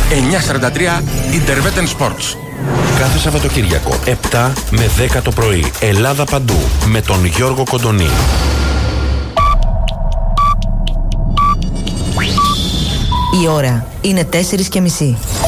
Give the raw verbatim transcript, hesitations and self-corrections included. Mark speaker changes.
Speaker 1: εννιακόσια σαράντα τρία Interveten Sports.
Speaker 2: Κάθε Σαββατοκύριακο επτά με δέκα το πρωί. Ελλάδα παντού με τον Γιώργο Κοντονή.
Speaker 3: Η ώρα είναι τέσσερις και μισή.